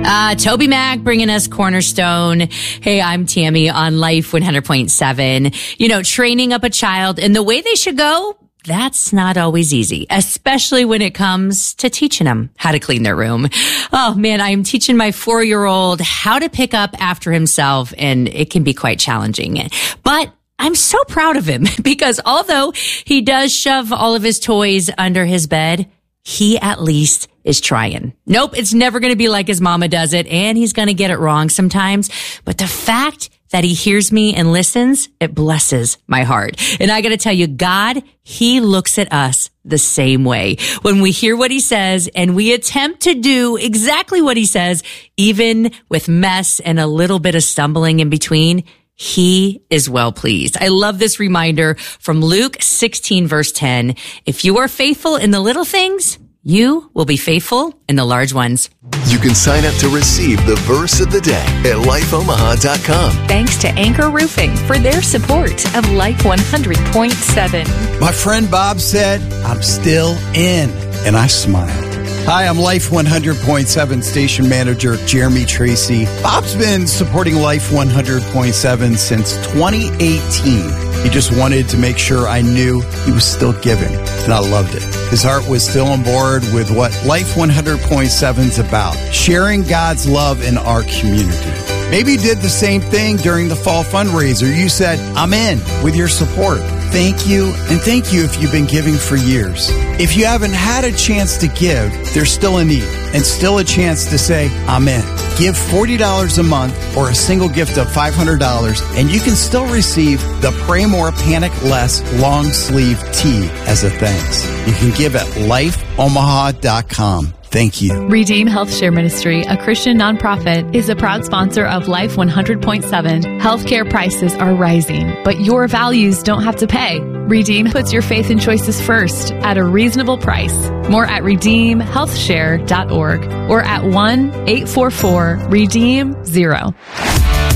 Toby Mac bringing us Cornerstone. Hey, I'm Tammy on Life 100.7. You know, training up a child in the way they should go, that's not always easy, especially when it comes to teaching them how to clean their room. Oh man, I am teaching my 4-year-old how to pick up after himself, and it can be quite challenging. But I'm so proud of him because although he does shove all of his toys under his bed, he at least is trying. Nope, it's never going to be like his mama does it, and he's going to get it wrong sometimes. But the fact that he hears me and listens, it blesses my heart. And I got to tell you, God, he looks at us the same way. When we hear what he says and we attempt to do exactly what he says, even with mess and a little bit of stumbling in between, he is well pleased. I love this reminder from Luke 16, verse 10. If you are faithful in the little things, you will be faithful in the large ones. You can sign up to receive the verse of the day at lifeomaha.com. Thanks to Anchor Roofing for their support of Life 100.7. My friend Bob said, I'm still in, and I smiled. Hi, I'm Life 100.7 station manager Jeremy Tracy. Bob's been supporting Life 100.7 since 2018. He just wanted to make sure I knew he was still giving, and I loved it. His heart was still on board with what Life 100.7 is about, sharing God's love in our community. Maybe you did the same thing during the fall fundraiser. You said, I'm in with your support. Thank you, and thank you if you've been giving for years. If you haven't had a chance to give, there's still a need and still a chance to say, I'm in. Give $40 a month or a single gift of $500, and you can still receive the Pray More, Panic Less long sleeve tee as a thanks. You can give at lifeomaha.com. Thank you. Redeem Health Share Ministry, a Christian nonprofit, is a proud sponsor of Life 100.7. Healthcare prices are rising, but your values don't have to pay. Redeem puts your faith and choices first at a reasonable price. More at redeemhealthshare.org or at 1-844-REDEEM-0.